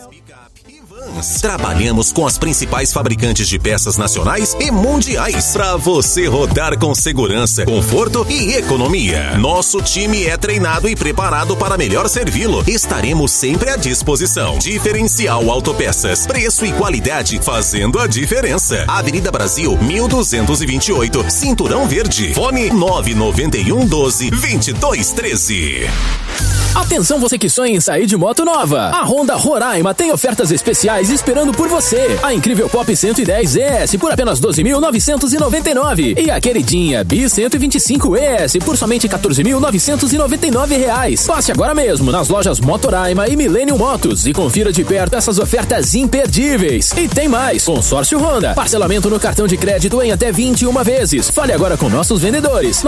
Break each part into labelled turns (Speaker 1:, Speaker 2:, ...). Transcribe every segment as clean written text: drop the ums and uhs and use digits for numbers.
Speaker 1: Trabalhamos com as principais fabricantes de peças nacionais e mundiais para você rodar com segurança, conforto e economia. Nosso time é treinado e preparado para melhor servi-lo. Estaremos sempre à disposição. Diferencial Autopeças, preço e qualidade fazendo a diferença. Avenida Brasil 1228, Cinturão Verde. Fone 991 12 22 13.
Speaker 2: Atenção, você que sonha em sair de moto nova. A Honda Roraima tem ofertas especiais esperando por você. A incrível Pop 110 ES por apenas 12.999 e a queridinha Bi 125 ES por somente R$14.999. Passe agora mesmo nas lojas Motoraima e Millennium Motos e confira de perto essas ofertas imperdíveis. E tem mais, consórcio Honda, parcelamento no cartão de crédito em até 21 vezes. Fale agora com nossos vendedores.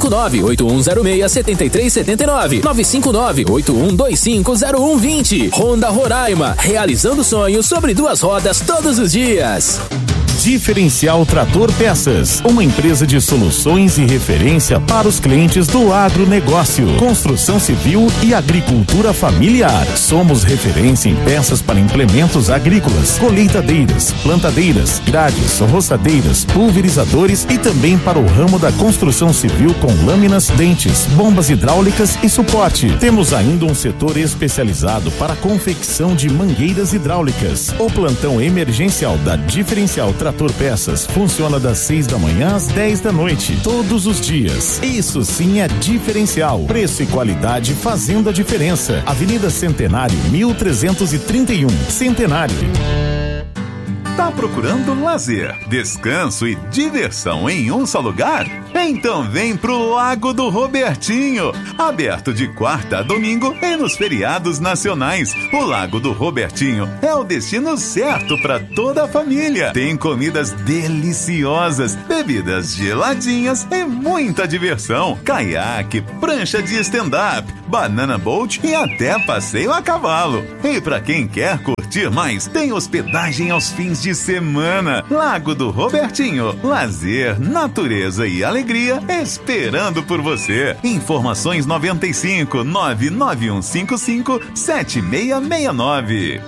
Speaker 2: 959-8106-7379 959-8125-0120. Honda Roraima, realizando sonhos sobre duas rodas todos os dias.
Speaker 3: Diferencial Trator Peças, uma empresa de soluções e referência para os clientes do agronegócio, construção civil e agricultura familiar. Somos referência em peças para implementos agrícolas, colheitadeiras, plantadeiras, grades, roçadeiras, pulverizadores e também para o ramo da construção civil com lâminas, dentes, bombas hidráulicas e suporte. Temos ainda um setor especializado para a confecção de mangueiras hidráulicas. O plantão emergencial da Diferencial Trator Peças funciona das 6 da manhã às 10 da noite, todos os dias. Isso sim é diferencial. Preço e qualidade fazendo a diferença. Avenida Centenário, 1331, Centenário.
Speaker 4: Tá procurando lazer, descanso e diversão em um só lugar? Então vem pro Lago do Robertinho, aberto de quarta a domingo e nos feriados nacionais. O Lago do Robertinho é o destino certo para toda a família. Tem comidas deliciosas, bebidas geladinhas e muita diversão. Caiaque, prancha de stand-up, banana boat e até passeio a cavalo. E para quem quer curtir mais, tem hospedagem aos fins de semana. Lago do Robertinho, lazer, natureza e alegria esperando por você. Informações 95 99155 7669.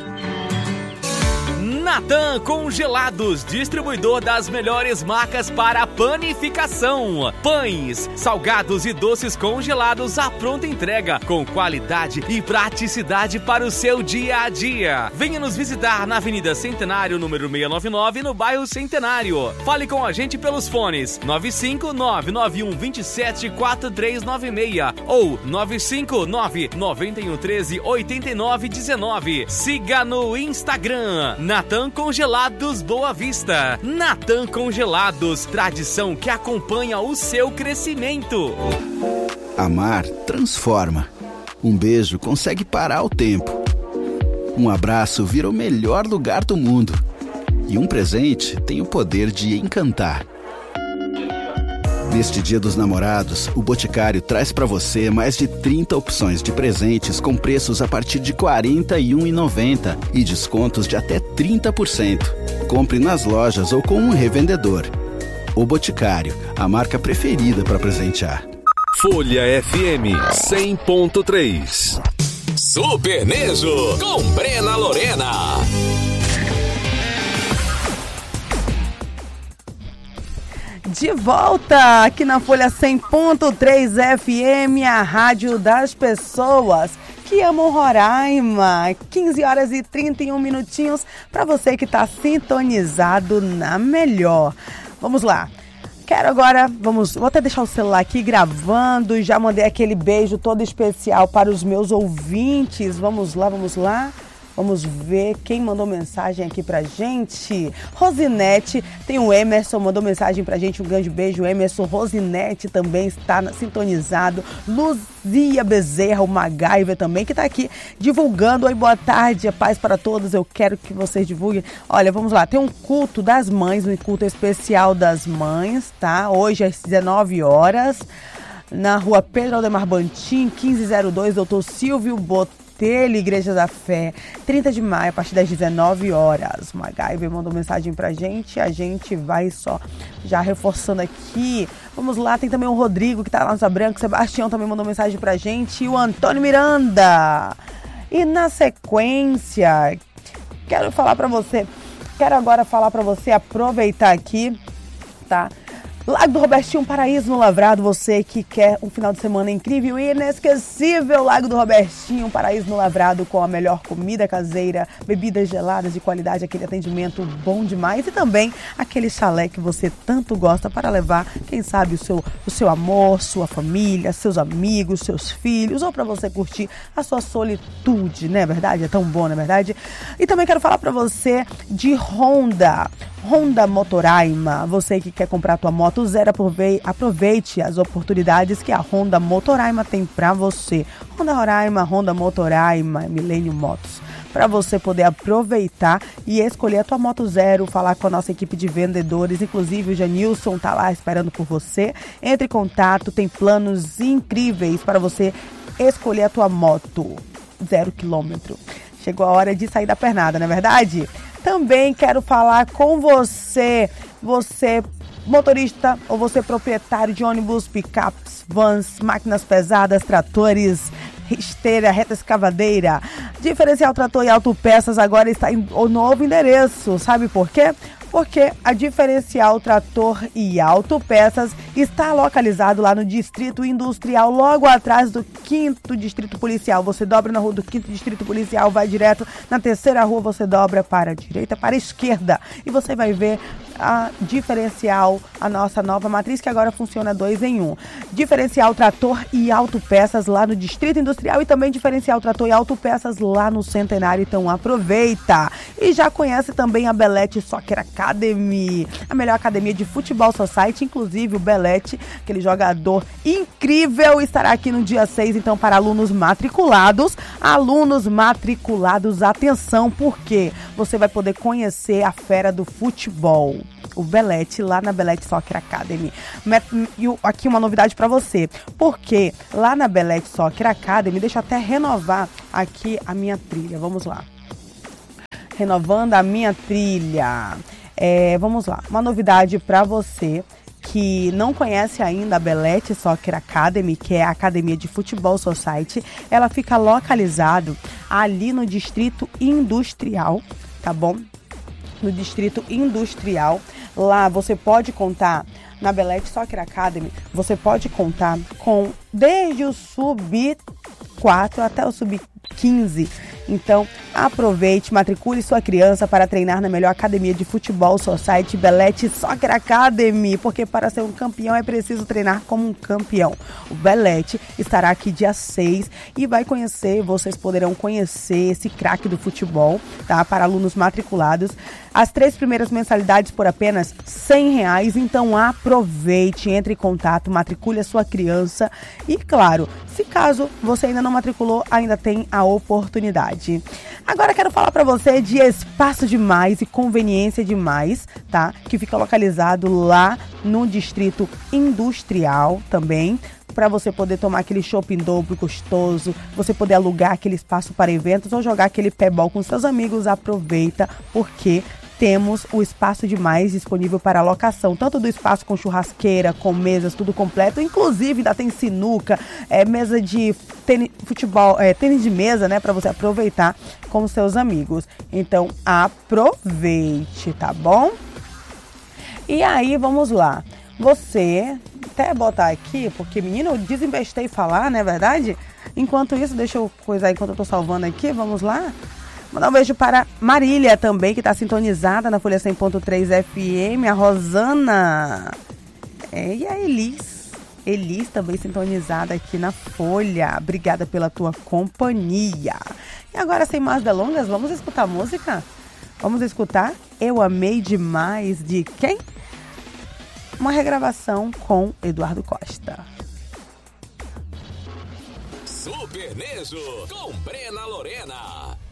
Speaker 5: Natan Congelados, distribuidor das melhores marcas para panificação. Pães, salgados e doces congelados à pronta entrega, com qualidade e praticidade para o seu dia a dia. Venha nos visitar na Avenida Centenário, número 699, no bairro Centenário. Fale com a gente pelos fones 95991274396 ou 95991138919. Siga no Instagram, Natan Congelados Boa Vista. Natan Congelados, tradição que acompanha o seu crescimento.
Speaker 6: Amar transforma. Um beijo consegue parar o tempo. Um abraço vira o melhor lugar do mundo. E um presente tem o poder de encantar. Neste Dia dos Namorados, o Boticário traz para você mais de 30 opções de presentes com preços a partir de R$ 41,90 e descontos de até 30%. Compre nas lojas ou com um revendedor. O Boticário, a marca preferida para presentear.
Speaker 1: Folha FM 100.3. Super Nejo com Brena Lorena.
Speaker 7: De volta aqui na Folha 100.3 FM, a rádio das pessoas que amam Roraima. 15 horas e 31 minutinhos para você que está sintonizado na melhor. Vamos lá. Quero agora, vou até deixar o celular aqui gravando. Já mandei aquele beijo todo especial para os meus ouvintes. Vamos lá. Vamos ver quem mandou mensagem aqui pra gente. Rosinete, tem o Emerson, mandou mensagem pra gente, um grande beijo, Emerson. Rosinete também está sintonizado. Luzia Bezerra, o MacGyver também, que tá aqui divulgando. Oi, boa tarde, a paz para todos, eu quero que vocês divulguem. Olha, vamos lá, tem um culto das mães, um culto especial das mães, tá? Hoje às 19 horas, na rua Pedro Aldemar Bantim, 1502, doutor Silvio Botelho, Igreja da Fé, 30 de maio, a partir das 19 horas. O MacGyver mandou mensagem pra gente, a gente vai só já reforçando aqui. Vamos lá, tem também o Rodrigo, que tá lá na Asa Branca, o Sebastião também mandou mensagem pra gente, e o Antônio Miranda. E na sequência, Quero agora falar pra você aproveitar aqui, tá? Lago do Robertinho, um paraíso no Lavrado. Você que quer um final de semana incrível e inesquecível. Lago do Robertinho, um paraíso no Lavrado, com a melhor comida caseira, bebidas geladas de qualidade, aquele atendimento bom demais e também aquele chalé que você tanto gosta para levar, quem sabe, o seu amor, sua família, seus amigos, seus filhos, ou para você curtir a sua solitude, não é verdade? É tão bom, não é verdade? E também quero falar para você de Honda Motoraima. Você que quer comprar a tua moto zero, aproveite as oportunidades que a Honda Motoraima tem para você. Honda Motoraima, Millennium Motos. Para você poder aproveitar e escolher a tua moto zero, falar com a nossa equipe de vendedores, inclusive o Janilson tá lá esperando por você. Entre em contato, tem planos incríveis para você escolher a tua moto 0 km. Chegou a hora de sair da pernada, não é verdade? Também quero falar com você motorista ou você proprietário de ônibus, picapes, vans, máquinas pesadas, tratores, esteira, reta escavadeira. Diferencial Trator e Autopeças agora está em um novo endereço. Sabe por quê? Porque a Diferencial Trator e Autopeças está localizado lá no Distrito Industrial, logo atrás do 5º Distrito Policial. Você dobra na rua do 5º Distrito Policial, vai direto na 3ª rua, você dobra para a direita, para a esquerda. E você vai ver a Diferencial, a nossa nova matriz, que agora funciona 2 em 1. Diferencial Trator e Autopeças lá no Distrito Industrial e também Diferencial Trator e Autopeças lá no Centenário. Então aproveita! E já conhece também a Belete Soccer Academy, a melhor academia de futebol society, inclusive o Belete, aquele jogador incrível, estará aqui no dia 6, então para alunos matriculados, atenção, porque você vai poder conhecer a fera do futebol, o Belete, lá na Belete Soccer Academy. E aqui uma novidade para você, porque lá na Belete Soccer Academy, deixa eu até renovar aqui a minha trilha, vamos lá. Renovando a minha trilha. Vamos lá, uma novidade para você que não conhece ainda a Belete Soccer Academy, que é a academia de futebol society. Ela fica localizado ali no Distrito Industrial, tá bom? No Distrito Industrial. Lá você pode contar, na Belete Soccer Academy, você pode contar com desde o sub-4 até o sub-15. Então, aproveite, matricule sua criança para treinar na melhor academia de futebol society, Belete Soccer Academy, porque para ser um campeão é preciso treinar como um campeão. O Belete estará aqui dia 6 e vocês poderão conhecer esse craque do futebol, tá? Para alunos matriculados. As 3 primeiras mensalidades por apenas R$100, então aproveite, entre em contato, matricule a sua criança e, claro, se caso você ainda não matriculou, ainda tem a oportunidade. Agora quero falar para você de Espaço Demais e Conveniência Demais, tá? Que fica localizado lá no Distrito Industrial também, para você poder tomar aquele shopping dobro gostoso, você poder alugar aquele espaço para eventos ou jogar aquele pebol com seus amigos. Aproveita, porque temos o Espaço Demais disponível para locação, tanto do espaço com churrasqueira, com mesas, tudo completo, inclusive ainda tem sinuca, mesa de tênis de mesa, né, para você aproveitar com seus amigos. Então aproveite, tá bom? E aí, vamos lá. Você, até botar aqui, porque menino, eu desinvestei falar, não é verdade? Enquanto isso, deixa eu coisar enquanto eu tô salvando aqui, vamos lá. Mandar um beijo para Marília também, que está sintonizada na Folha 100.3 FM, a Rosana e a Elis também sintonizada aqui na Folha. Obrigada pela tua companhia. E agora, sem mais delongas, vamos escutar a música? Vamos escutar Eu Amei Demais, de quem? Uma regravação com Eduardo Costa.
Speaker 2: Super Nejo com Brena Lorena.